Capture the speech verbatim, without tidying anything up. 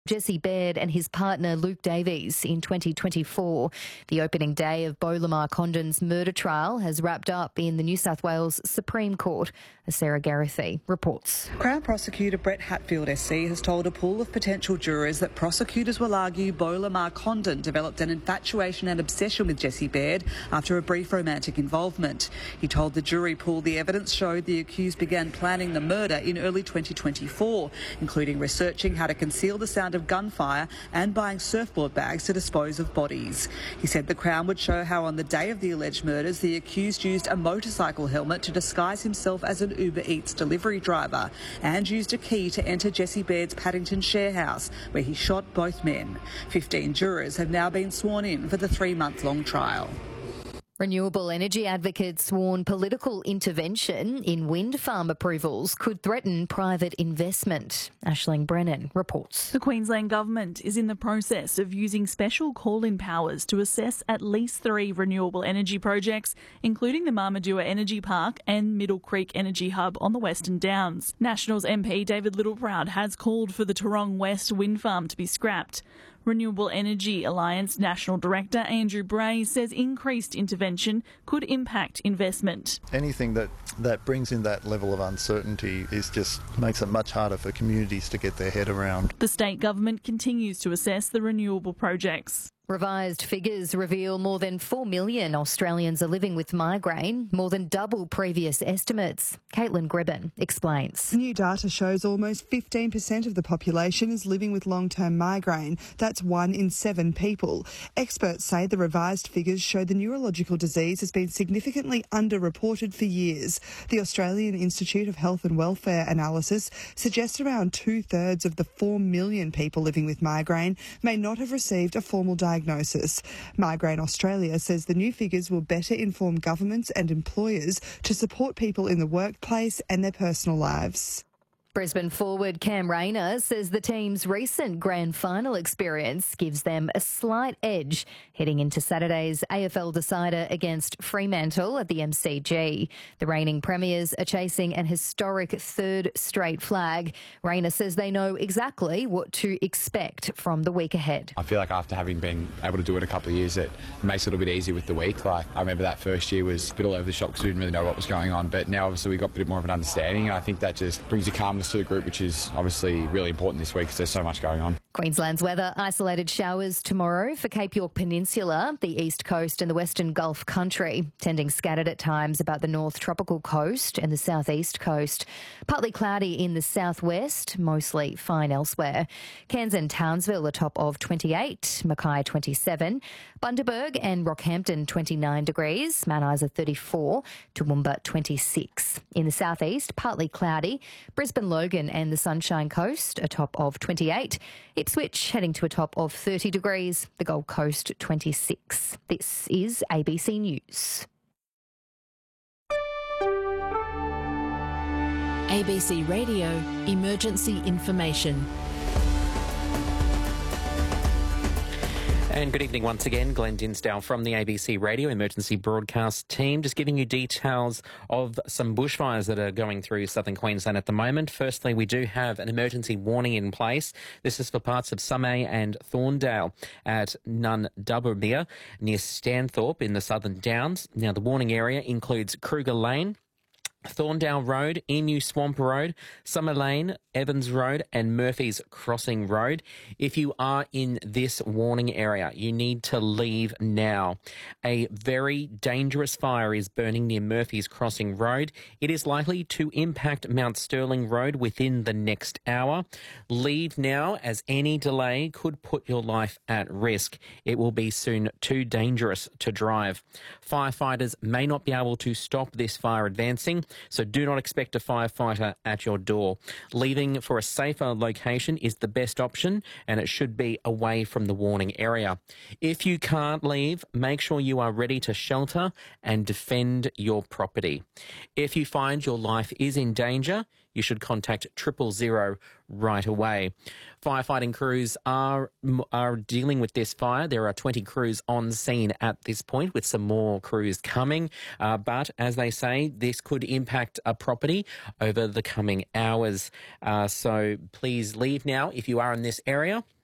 Jesse Baird and his partner Luke Davies in twenty twenty-four. The opening day of Beau Lamar Condon's murder trial has wrapped up in the New South Wales Supreme Court, as Sarah Garathy reports. Crown Prosecutor Brett Hatfield S C has told a pool of potential jurors that prosecutors will argue Beau Lamar Condon developed an infatuation and obsession with Jesse Baird after a brief romantic involvement. He told the jury pool the evidence showed the accused began planning the murder in early twenty twenty-four, including researching how to conceal the sound of gunfire and buying surfboard bags to dispose of bodies. He said the Crown would show how on the day of the alleged murders the accused used a motorcycle helmet to disguise himself as an Uber Eats delivery driver and used a key to enter Jesse Baird's Paddington share house, where he shot both men. Fifteen jurors have now been sworn in for the three-month-long trial. Renewable energy advocates warn political intervention in wind farm approvals could threaten private investment. Aisling Brennan reports. The Queensland Government is in the process of using special call-in powers to assess at least three renewable energy projects, including the Marmadua Energy Park and Middle Creek Energy Hub on the Western Downs. Nationals M P David Littleproud has called for the Tarong West wind farm to be scrapped. Renewable Energy Alliance National Director Andrew Bray says increased intervention could impact investment. Anything that, that brings in that level of uncertainty is just makes it much harder for communities to get their head around. The state government continues to assess the renewable projects. Revised figures reveal more than four million Australians are living with migraine, more than double previous estimates. Caitlin Gribben explains. New data shows almost fifteen percent of the population is living with long-term migraine. That's one in seven people. Experts say the revised figures show the neurological disease has been significantly underreported for years. The Australian Institute of Health and Welfare analysis suggests around two-thirds of the four million people living with migraine may not have received a formal diagnosis. Diagnosis. Migraine Australia says the new figures will better inform governments and employers to support people in the workplace and their personal lives. Brisbane forward Cam Rayner says the team's recent grand final experience gives them a slight edge heading into Saturday's A F L decider against Fremantle at the M C G. The reigning premiers are chasing an historic third straight flag. Rayner says they know exactly what to expect from the week ahead. I feel like after having been able to do it a couple of years, it makes it a little bit easier with the week. Like I remember that first year was a bit all over the shop because we didn't really know what was going on, but now obviously we got a bit more of an understanding, and I think that just brings a calmness to the group, which is obviously really important this week because there's so much going on. Queensland's weather: isolated showers tomorrow for Cape York Peninsula, the east coast and the western Gulf country, tending scattered at times about the north tropical coast and the southeast coast. Partly cloudy in the southwest, mostly fine elsewhere. Cairns and Townsville a top of twenty-eight, Mackay twenty-seven, Bundaberg and Rockhampton twenty-nine degrees, Mount Isa thirty-four, Toowoomba twenty-six. In the southeast, partly cloudy, Brisbane Logan and the Sunshine Coast a top of twenty-eight, Ipswich heading to a top of thirty degrees, the Gold Coast twenty-six. This is A B C News. A B C Radio Emergency Information. And good evening once again, Glenn Dinsdale from the A B C Radio Emergency Broadcast team, just giving you details of some bushfires that are going through southern Queensland at the moment. Firstly, we do have an emergency warning in place. This is for parts of Sumay and Thorndale at Nundubbera near Stanthorpe in the Southern Downs. Now, the warning area includes Kruger Lane, Thorndale Road, Emu Swamp Road, Summer Lane, Evans Road and Murphy's Crossing Road. If you are in this warning area, you need to leave now. A very dangerous fire is burning near Murphy's Crossing Road. It is likely to impact Mount Sterling Road within the next hour. Leave now, as any delay could put your life at risk. It will be soon too dangerous to drive. Firefighters may not be able to stop this fire advancing, so do not expect a firefighter at your door. Leaving for a safer location is the best option, and it should be away from the warning area. If you can't leave, make sure you are ready to shelter and defend your property. If you find your life is in danger, you should contact triple zero right away. Firefighting crews are are dealing with this fire. There are twenty crews on scene at this point, with some more crews coming. Uh, but as they say, this could impact a property over the coming hours. Uh, so please leave now if you are in this area.